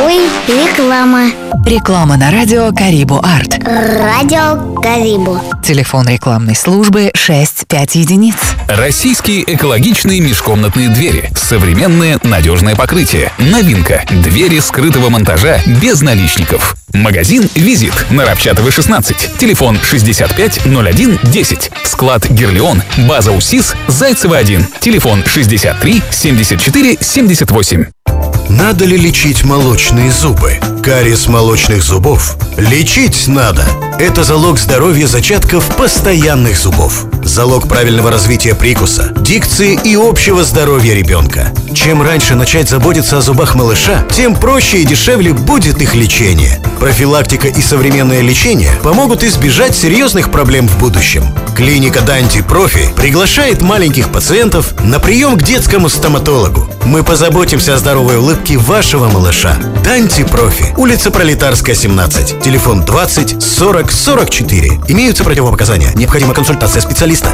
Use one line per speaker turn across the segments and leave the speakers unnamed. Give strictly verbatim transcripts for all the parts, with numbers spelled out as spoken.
Ой, реклама.
Реклама на радио Карибу Арт.
Радио Карибу.
Телефон рекламной службы шесть пять единиц.
Российские экологичные межкомнатные двери. Современное надежное покрытие. Новинка. Двери скрытого монтажа без наличников. Магазин «Визит» на Рабчатова, шестнадцать. Телефон шестьдесят пять ноль один десять. Склад «Герлион». База УСИС. Зайцева, один. Телефон шестьдесят три семьдесят четыре семьдесят восемь.
Надо ли лечить молочные зубы? Кариес молочных зубов лечить надо. Это залог здоровья зачатков постоянных зубов. Залог правильного развития прикуса, дикции и общего здоровья ребенка. Чем раньше начать заботиться о зубах малыша, тем проще и дешевле будет их лечение. Профилактика и современное лечение помогут избежать серьезных проблем в будущем. Клиника Данти Профи приглашает маленьких пациентов на прием к детскому стоматологу. Мы позаботимся о здоровой улыбке вашего малыша. Данти Профи. Улица Пролетарская, семнадцать. Телефон двадцать сорок сорок четыре. Имеются противопоказания. Необходима консультация специалиста.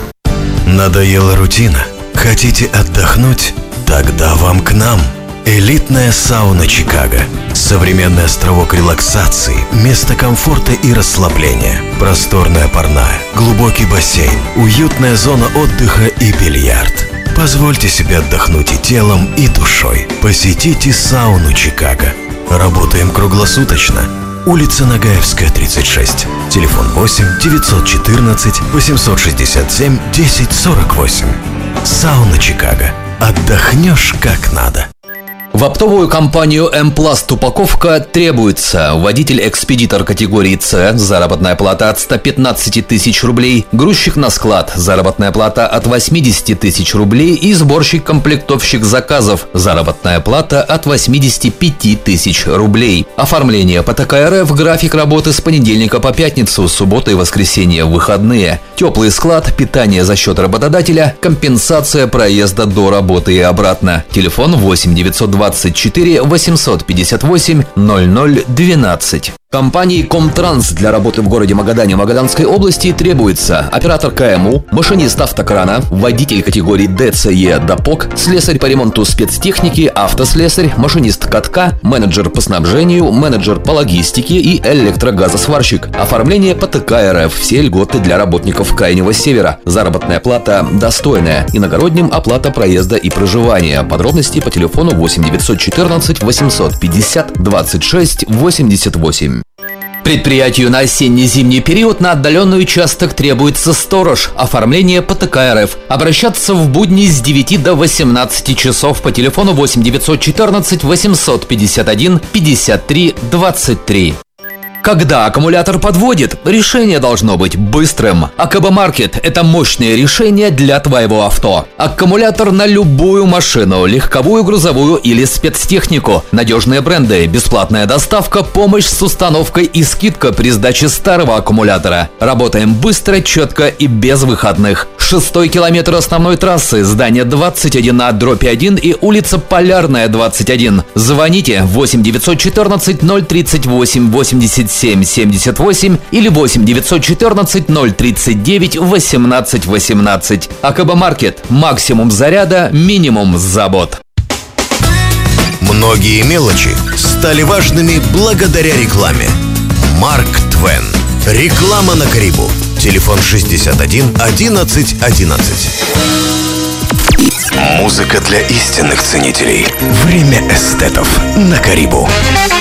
Надоела рутина? Хотите отдохнуть? Тогда вам к нам. Элитная сауна Чикаго. Современный островок релаксации, место комфорта и расслабления. Просторная парная, глубокий бассейн, уютная зона отдыха и бильярд. Позвольте себе отдохнуть и телом, и душой. Посетите сауну Чикаго. Работаем круглосуточно. Улица Нагаевская, тридцать шесть. Телефон восемь девятьсот четырнадцать восемьсот шестьдесят семь десять сорок восемь. Сауна Чикаго. Отдохнешь как надо.
В оптовую компанию «М-Пласт» упаковка требуется. Водитель-экспедитор категории С, заработная плата от ста пятнадцати тысяч рублей, грузчик на склад, заработная плата от восьмидесяти тысяч рублей и сборщик-комплектовщик заказов, заработная плата от восьмидесяти пяти тысяч рублей. Оформление по тэ ка эр эф, график работы с понедельника по пятницу, суббота и воскресенье, выходные. Теплый склад, питание за счет работодателя, компенсация проезда до работы и обратно. Телефон восемь девятьсот двадцать четыре восемьсот пятьдесят восемь ноль ноль двенадцать. Компании «Комтранс» для работы в городе Магадане Магаданской области требуется оператор ка эм у, машинист автокрана, водитель категории дэ цэ е «Допок», слесарь по ремонту спецтехники, автослесарь, машинист катка, менеджер по снабжению, менеджер по логистике и электрогазосварщик. Оформление по тэ ка эр эф, все льготы для работников Крайнего Севера. Заработная плата достойная. Иногородним оплата проезда и проживания. Подробности по телефону восемь девятьсот четырнадцать восемьсот пятьдесят двадцать шесть восемьдесят восемь. Предприятию на осенне-зимний период на отдаленный участок требуется сторож. Оформление по тэ ка эр эф. Обращаться в будни с девяти до восемнадцати часов по телефону восемь девятьсот четырнадцать восемьсот пятьдесят один пятьдесят три двадцать три. Когда аккумулятор подводит, решение должно быть быстрым. а ка бэ Маркет – это мощное решение для твоего авто. Аккумулятор на любую машину, легковую, грузовую или спецтехнику. Надежные бренды, бесплатная доставка, помощь с установкой и скидка при сдаче старого аккумулятора. Работаем быстро, четко и без выходных. Шестой километр основной трассы, здание двадцать один а дробь один и улица Полярная, двадцать один. Звоните восемь девятьсот четырнадцать ноль тридцать восемь восемьдесят семь семьдесят восемь или восемь девятьсот четырнадцать ноль тридцать девять восемнадцать восемнадцать. а ка бэ Маркет. Максимум заряда, минимум забот.
Многие мелочи стали важными благодаря рекламе. Марк Твен. Реклама на Карибу. Телефон шестьдесят один одиннадцать одиннадцать. Музыка для истинных ценителей. Время эстетов на Карибу.